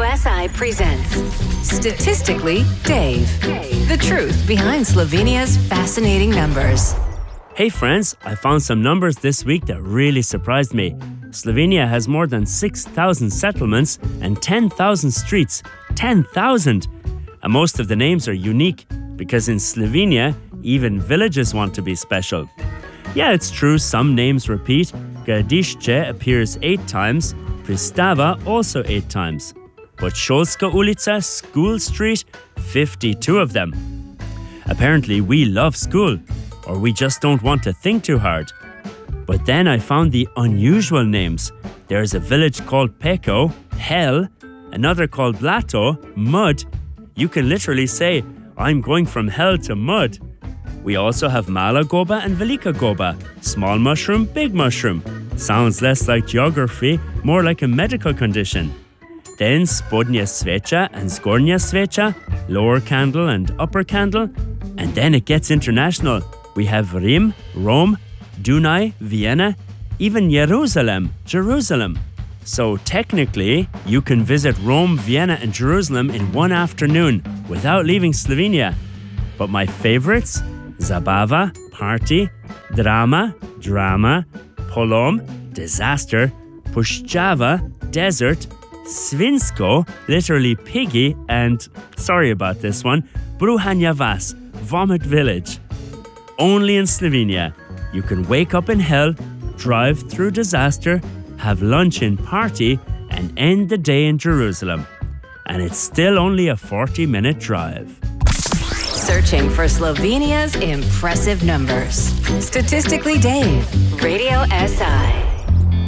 SI presents Statistically Dave. The truth behind Slovenia's fascinating numbers. Hey friends, I found some numbers this week that really surprised me. Slovenia has more than 6,000 settlements and 10,000 streets. 10,000! And most of the names are unique because in Slovenia, even villages want to be special. Yeah, it's true, some names repeat. Gradišče appears 8 times, Pristava also 8 times. But Šolska ulica, School Street, 52 of them. Apparently we love school, or we just don't want to think too hard. But then I found the unusual names. There's a village called Peko, hell, another called Blato, mud. You can literally say, I'm going from hell to mud. We also have Mala Goba and Velika Goba, small mushroom, big mushroom. Sounds less like geography, more like a medical condition. Then Spodnja Sveča and Zgornja Sveča, lower candle and upper candle. And then it gets international. We have Rim, Rome, Dunaj, Vienna, even Jerusalem, Jerusalem. So technically, you can visit Rome, Vienna and Jerusalem in one afternoon without leaving Slovenia. But my favorites? Zabava, party, drama, polom, disaster, Puszczawa, desert, Svinsko, literally piggy, and, sorry about this one, Bruhanja Vas, vomit village. Only in Slovenia, you can wake up in hell, drive through disaster, have lunch in party, and end the day in Jerusalem. And it's still only a 40-minute drive. Searching for Slovenia's impressive numbers. Statistically Dave, Radio SI.